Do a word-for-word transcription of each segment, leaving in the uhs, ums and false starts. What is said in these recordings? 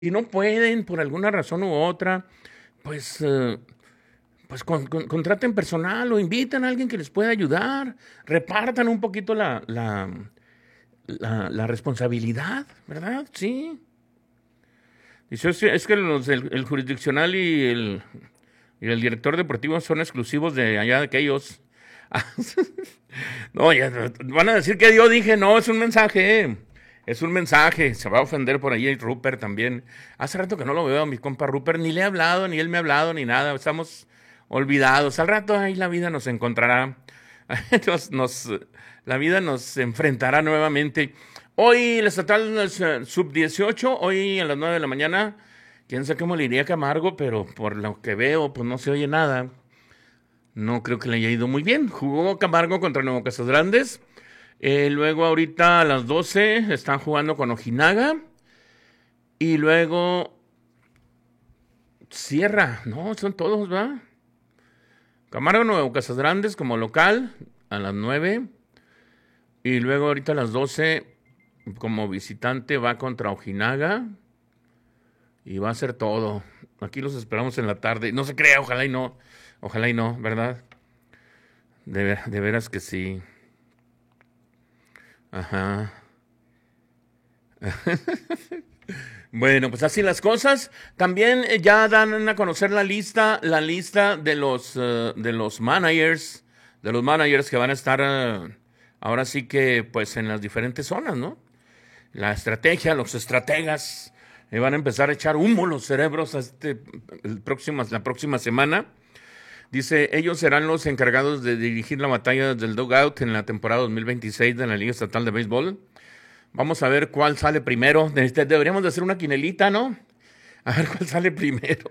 y no pueden por alguna razón u otra, pues, eh, pues con- con- contraten personal o invitan a alguien que les pueda ayudar, repartan un poquito la, la, la, la responsabilidad, ¿verdad? Sí. Dice, es que es que los, el, el jurisdiccional y el, y el director deportivo son exclusivos de allá de aquellos. No, ya van a decir que yo dije, no, es un mensaje. Es un mensaje. Se va a ofender por ahí Rupert también. Hace rato que no lo veo a mi compa Rupert, ni le he hablado, ni él me ha hablado, ni nada. Estamos olvidados. Al rato ahí la vida nos encontrará. Nos, nos- la vida nos enfrentará nuevamente. Hoy el estatal eh, sub dieciocho, hoy a las nueve de la mañana. Quién sabe cómo le iría a Camargo, pero por lo que veo, pues no se oye nada. No creo que le haya ido muy bien. Jugó Camargo contra Nuevo Casas Grandes. Eh, luego ahorita a las doce están jugando con Ojinaga. Y luego Sierra. No, son todos, ¿va? Camargo Nuevo Casas Grandes como local a las nueve. Y luego ahorita a las doce como visitante va contra Ojinaga. Y va a ser todo. Aquí los esperamos en la tarde. No se crea, ojalá y no. Ojalá y no, ¿verdad? De, ver- de veras que sí. Ajá. Bueno, pues así las cosas. También eh, ya dan a conocer la lista, la lista de los eh, de los managers, de los managers que van a estar eh, ahora sí que pues en las diferentes zonas, ¿no? La estrategia, los estrategas eh, van a empezar a echar humo los cerebros a este el próximo, la próxima semana. Dice, ellos serán los encargados de dirigir la batalla del dugout en la temporada dos mil veintiséis de la Liga Estatal de Béisbol. Vamos a ver cuál sale primero. Este, deberíamos de hacer una quinelita, ¿no? A ver cuál sale primero.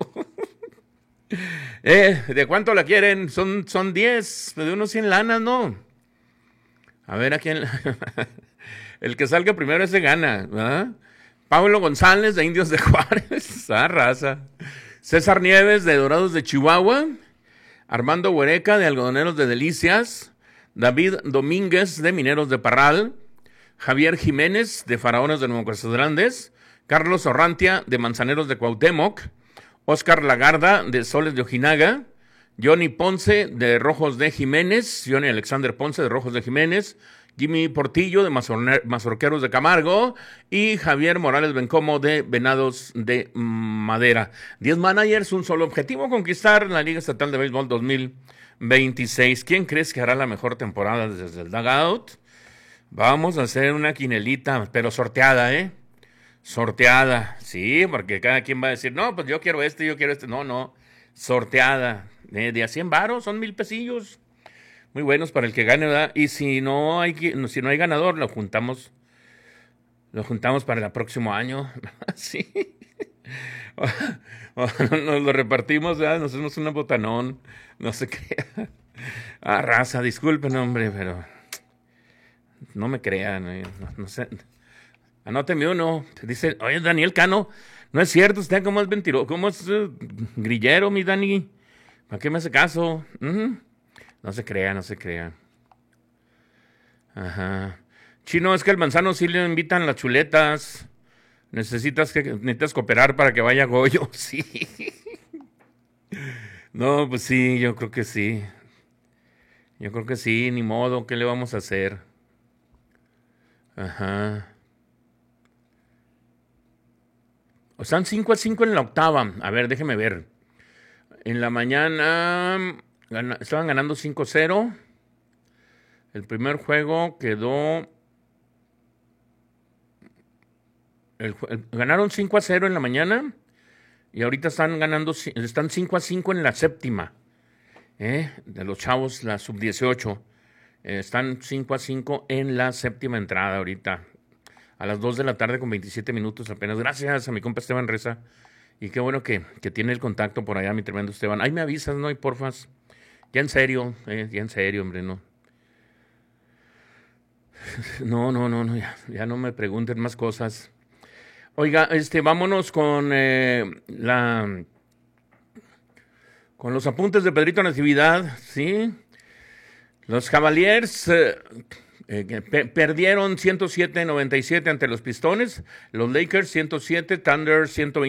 Eh, ¿de cuánto la quieren? Son, son diez, de unos cien lanas, ¿no? A ver a quién. El que salga primero ese gana, ¿verdad? Pablo González de Indios de Juárez. Ah, raza. César Nieves de Dorados de Chihuahua. Armando Huereca de Algodoneros de Delicias. David Domínguez de Mineros de Parral. Javier Jiménez de Faraones de Nuevo Casas Grandes. Carlos Orrantia de Manzaneros de Cuauhtémoc. Oscar Lagarda de Soles de Ojinaga. Johnny Ponce de Rojos de Jiménez. Johnny Alexander Ponce de Rojos de Jiménez. Jimmy Portillo de Mazorne- Mazorqueros de Camargo y Javier Morales Bencomo de Venados de Madera. Diez managers, un solo objetivo, conquistar la Liga Estatal de Béisbol dos mil veintiséis. ¿Quién crees que hará la mejor temporada desde el dugout? Vamos a hacer una quinelita, pero sorteada, ¿eh? Sorteada, sí, porque cada quien va a decir, no, pues yo quiero este, yo quiero este. No, no, sorteada. Eh, de a cien varos, son mil pesillos. Muy buenos para el que gane, ¿verdad? Y si no hay, si no hay ganador, lo juntamos, lo juntamos para el próximo año. Sí. O- o nos lo repartimos, ¿verdad? Nos hacemos una botanón. No sé qué. Ah, raza, disculpen, hombre, pero no me crean. eh, No, no sé. Anóteme uno. Dice, oye, Daniel Cano, no es cierto, usted cómo es mentiroso, cómo es eh, grillero, mi Dani. ¿Para qué me hace caso? Ujú. No se crea, no se crea. Ajá. Chino, es que el manzano sí le invitan las chuletas. Necesitas que necesitas cooperar para que vaya Goyo. Sí. No, pues sí, yo creo que sí. Yo creo que sí, ni modo, ¿qué le vamos a hacer? Ajá. O están cinco a cinco en la octava. A ver, déjeme ver. En la mañana gana- estaban ganando cinco cero. El primer juego quedó. el jue- el- ganaron cinco a cero en la mañana. Y ahorita están ganando. ci- Están cinco a cinco en la séptima. ¿Eh? De los chavos, la sub dieciocho. Eh, están cinco a cinco en la séptima entrada ahorita. A las dos de la tarde con veintisiete minutos apenas. Gracias a mi compa Esteban Reza. Y qué bueno que, que tiene el contacto por allá, mi tremendo Esteban. Ahí me avisas, ¿no? Y porfas. Ya en serio, eh, ya en serio, hombre, no. No, no, no, no, ya, ya no me pregunten más cosas. Oiga, este, vámonos con eh, la con los apuntes de Pedrito Natividad, ¿sí? Los Cavaliers, eh, Eh, que pe- perdieron ciento siete noventa y siete ante los Pistones, los Lakers ciento siete, Thunder ciento